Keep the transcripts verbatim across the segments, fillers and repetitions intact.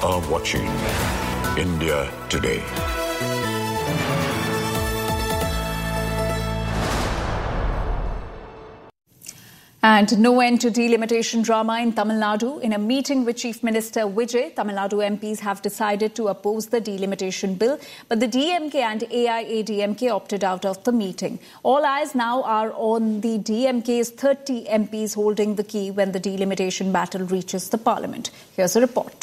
are watching India Today. And no end to delimitation drama in Tamil Nadu. In a meeting with Chief Minister Vijay, Tamil Nadu M Ps have decided to oppose the delimitation bill, but the D M K and A I A D M K opted out of the meeting. All eyes now are on the D M K's thirty M Ps holding the key when the delimitation battle reaches the parliament. Here's a report.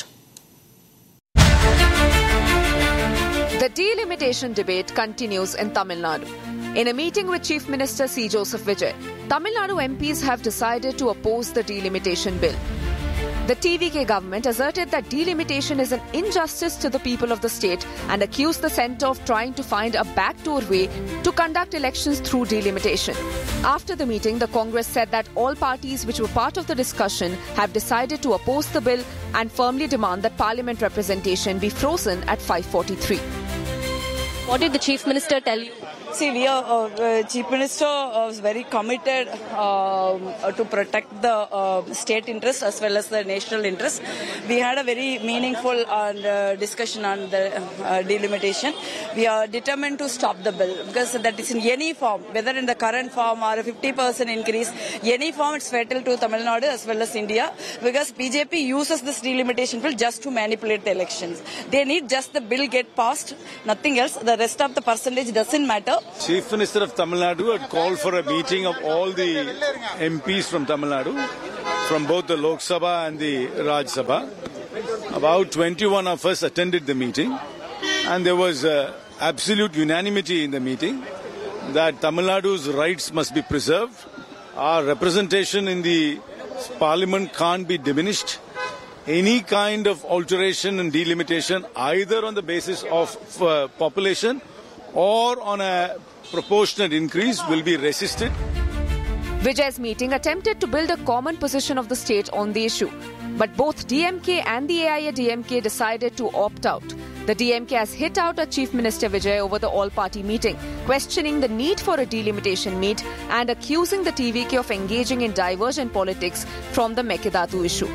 The delimitation debate continues in Tamil Nadu. In a meeting with Chief Minister C. Joseph Vijay, Tamil Nadu M Ps have decided to oppose the delimitation bill. The T V K government asserted that delimitation is an injustice to the people of the state and accused the centre of trying to find a backdoor way to conduct elections through delimitation. After the meeting, the Congress said that all parties which were part of the discussion have decided to oppose the bill and firmly demand that Parliament representation be frozen at five forty-three. What did the Chief Minister tell you? See, we are, uh, uh, Chief Minister uh, was very committed uh, to protect the uh, state interest as well as the national interest. We had a very meaningful uh, discussion on the uh, delimitation. We are determined to stop the bill because that is in any form, whether in the current form or a fifty percent increase, any form it's fatal to Tamil Nadu as well as India because B J P uses this delimitation bill just to manipulate the elections. They need just the bill get passed, nothing else. The rest of the percentage doesn't matter. Chief Minister of Tamil Nadu had called for a meeting of all the M Ps from Tamil Nadu, from both the Lok Sabha and the Raj Sabha. About twenty-one of us attended the meeting, and there was uh, absolute unanimity in the meeting that Tamil Nadu's rights must be preserved. Our representation in the Parliament can't be diminished. Any kind of alteration and delimitation, either on the basis of uh, population or on a proportionate increase, will be resisted. Vijay's meeting attempted to build a common position of the state on the issue, but both D M K and the A I A D M K decided to opt out. The D M K has hit out at Chief Minister Vijay over the all-party meeting, questioning the need for a delimitation meet and accusing the T V K of engaging in divergent politics from the Mekedatu issue.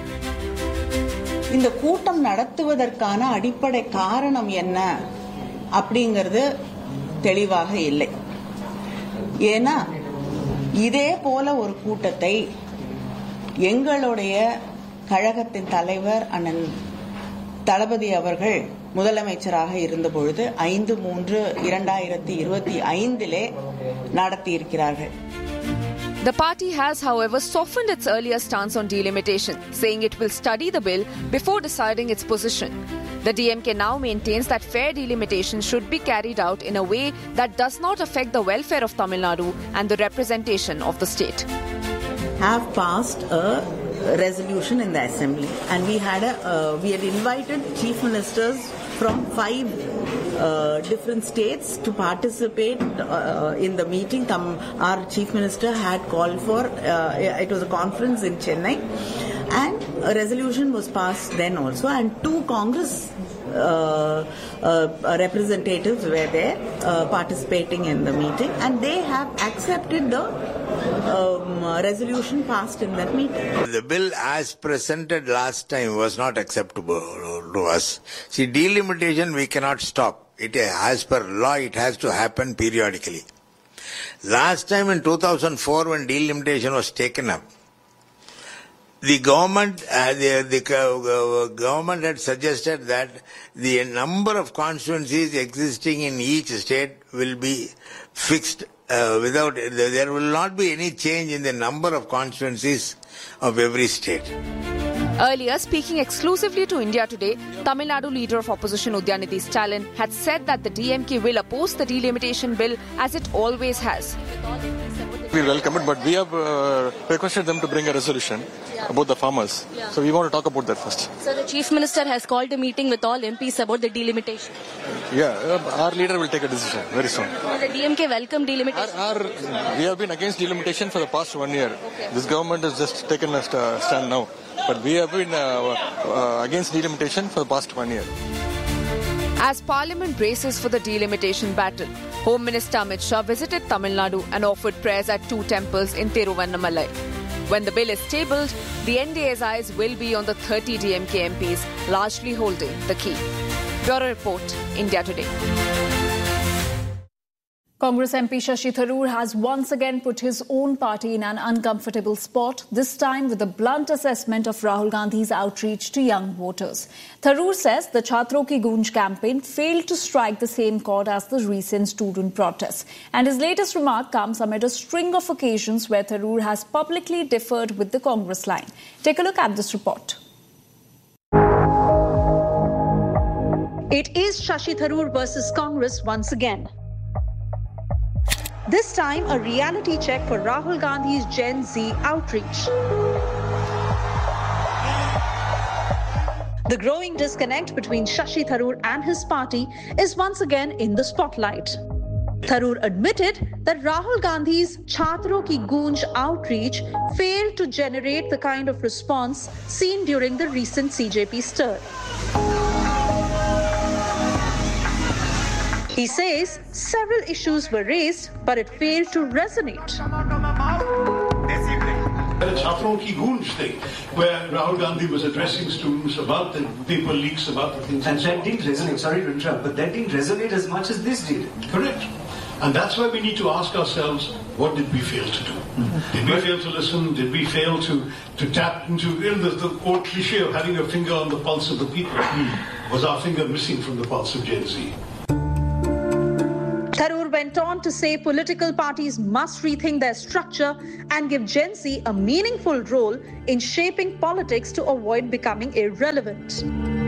இந்த கூட்டம் நடத்துவதற்கான அடிப்படை காரணம் என்ன அப்படிங்கிறது தெளிவாக இல்லை. ஏன்னா இதே போல ஒரு கூட்டத்தை எங்களுடைய கழகத்தின் தலைவர் அண்ணன் தளபதி அவர்கள் முதலமைச்சராக இருந்த பொழுது ஐந்து மூன்று இரண்டாயிரத்தி இருபத்தி ஐந்திலே நடத்தியிருக்கிறார்கள். The party has, however, softened its earlier stance on delimitation, saying it will study the bill before deciding its position. The D M K now maintains that fair delimitation should be carried out in a way that does not affect the welfare of Tamil Nadu and the representation of the state. Have passed a resolution in the assembly, and we had a uh, we had invited chief ministers from five uh, different states to participate uh, in the meeting. Um, our chief minister had called for uh, it was a conference in Chennai, and a resolution was passed then also, and two Congress uh, uh, representatives were there uh, participating in the meeting, and they have accepted the um, resolution passed in that meeting. The bill as presented last time was not acceptable to us. See, delimitation we cannot stop. It, as per law, it has to happen periodically. Last time in two thousand four, when delimitation was taken up, the government, uh, the, the uh, government had suggested that the number of constituencies existing in each state will be fixed uh, without, there will not be any change in the number of constituencies of every state. Earlier, speaking exclusively to India Today, Tamil Nadu leader of opposition Udyanidhi Stalin had said that the D M K will oppose the delimitation bill as it always has. We welcome it, but we have uh, requested them to bring a resolution yeah. about the farmers. Yeah. So we want to talk about that first. So the Chief Minister has called a meeting with all M Ps about the delimitation. Yeah, uh, our leader will take a decision very soon. Will the D M K welcome delimitation? Our, our, we have been against delimitation for the past one year. Okay. This government has just taken a stand now. But we have been uh, uh, against delimitation for the past one year. As Parliament braces for the delimitation battle, Home Minister Amit Shah visited Tamil Nadu and offered prayers at two temples in Thiruvannamalai. When the bill is tabled, the N D A's eyes will be on the thirty D M K M Ps, largely holding the key. Bureau Report, India Today. Congress M P Shashi Tharoor has once again put his own party in an uncomfortable spot, this time with a blunt assessment of Rahul Gandhi's outreach to young voters. Tharoor says the Chhatron Ki Goonj campaign failed to strike the same chord as the recent student protests. And his latest remark comes amid a string of occasions where Tharoor has publicly differed with the Congress line. Take a look at this report. It is Shashi Tharoor versus Congress once again. This time, a reality check for Rahul Gandhi's Gen Z outreach. The growing disconnect between Shashi Tharoor and his party is once again in the spotlight. Tharoor admitted that Rahul Gandhi's Chhatron Ki Goonj outreach failed to generate the kind of response seen during the recent C J P stir. He says several issues were raised, but it failed to resonate. The Chhatron Ki Goonj thing, where Rahul Gandhi was addressing students about the paper leaks, about the things. And that didn't resonate, sorry to interrupt, but that didn't resonate as much as this did. Correct. And that's why we need to ask ourselves, what did we fail to do? Mm-hmm. Did we fail to listen? Did we fail to, to tap into you know, the, the old cliche of having your finger on the pulse of the people? Mm-hmm. Was our finger missing from the pulse of Gen Z? Tharoor went on to say political parties must rethink their structure and give Gen Z a meaningful role in shaping politics to avoid becoming irrelevant.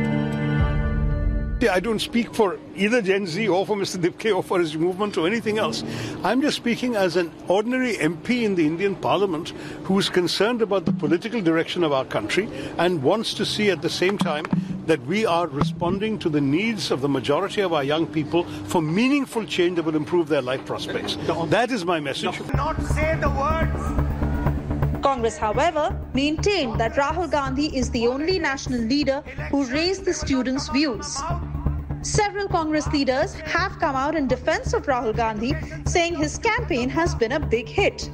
I don't speak for either Gen Z or for Mister Dibke or for his movement or anything else. I'm just speaking as an ordinary M P in the Indian Parliament who is concerned about the political direction of our country and wants to see at the same time that we are responding to the needs of the majority of our young people for meaningful change that will improve their life prospects. That is my message. Not say the words. Congress, however, maintained that Rahul Gandhi is the only national leader who raised the students' views. Several Congress leaders have come out in defense of Rahul Gandhi, saying his campaign has been a big hit.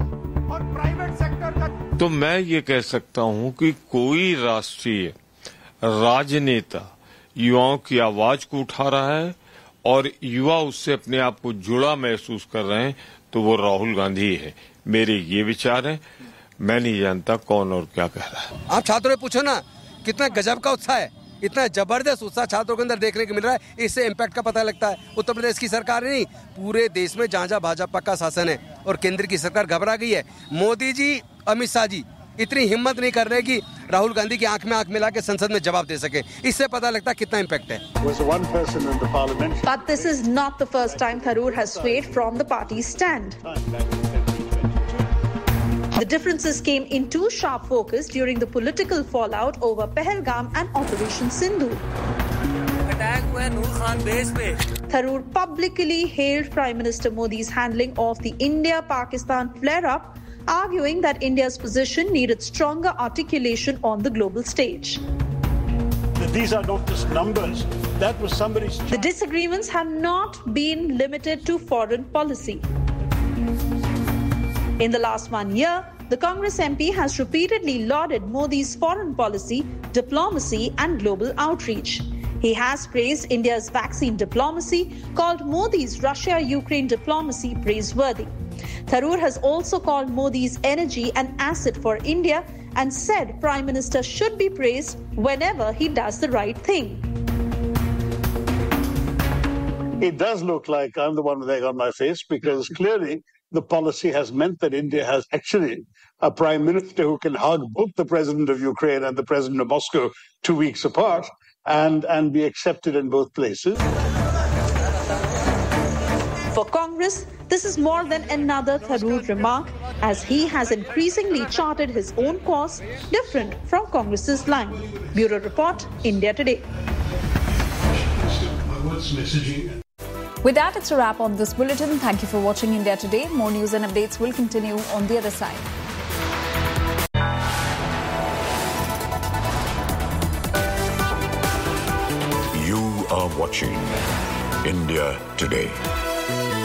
तो मैं ये कह सकता हूँ कि कोई राष्ट्रीय राजनेता युवाओं की आवाज को उठा रहा है और युवा उससे अपने आप को जुड़ा महसूस कर रहे हैं तो वो राहुल गांधी है। मेरे ये विचार हैं, मैं नहीं जानता कौन और क्या कह रहा है। आप छात्रों से पूछो ना, कितना गजब का उत्साह है, इतना जबरदस्त उत्साह छात्रों के अंदर देखने को मिल रहा है। इससे इम्पैक्ट का पता लगता है। उत्तर प्रदेश की सरकार नहीं, पूरे देश में जहां जहां भाजपा का शासन है और केंद्र की सरकार घबरा गई है। मोदी जी, अमित शाह जी इतनी हिम्मत नहीं कर रहे कि राहुल गांधी की आंख में आंख मिला के संसद में जवाब दे सके। इससे पता लगता है कितना इम्पैक्ट है। But this is not the first time Tharoor has swayed from the party's stand. The differences came into sharp focus during the political fallout over Pahalgam and Operation Sindoor. Tharoor publicly hailed Prime Minister Modi's handling of the India-Pakistan flare-up, arguing that India's position needed stronger articulation on the global stage. These are not just numbers. That was somebody's... The disagreements have not been limited to foreign policy. In the last one year, the Congress M P has repeatedly lauded Modi's foreign policy, diplomacy and global outreach. He has praised India's vaccine diplomacy, called Modi's Russia-Ukraine diplomacy praiseworthy. Tharoor has also called Modi's energy an asset for India and said Prime Minister should be praised whenever he does the right thing. It does look like I'm the one with egg on my face because clearly the policy has meant that India has actually a prime minister who can hug both the president of Ukraine and the president of Moscow two weeks apart and, and be accepted in both places. For Congress, this is more than another Tharoor remark, as he has increasingly charted his own course, different from Congress's line. Bureau Report, India Today. With that, it's a wrap on this bulletin. Thank you for watching India Today. More news and updates will continue on the other side. You are watching India Today.